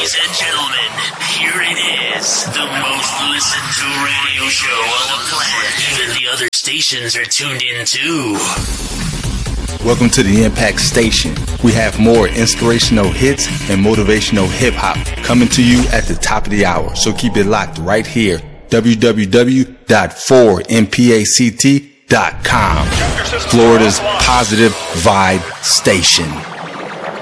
Ladies and gentlemen, here it is, the most listened to radio show on the planet. Even the other stations are tuned in too. Welcome to the Impact Station. We have more inspirational hits and motivational hip-hop coming to you at the top of the hour. So keep it locked right here. www.4mpact.com. Florida's positive vibe station.